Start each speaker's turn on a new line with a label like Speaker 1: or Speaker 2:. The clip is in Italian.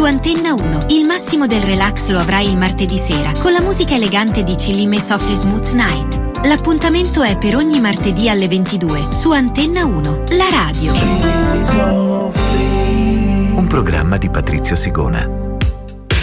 Speaker 1: su Antenna 1. Il massimo del relax lo avrai il martedì sera con la musica elegante di Chilli May Softly Smooth Night. L'appuntamento è per ogni martedì alle 22 su Antenna 1, la radio.
Speaker 2: Un programma di Patrizio Sigona.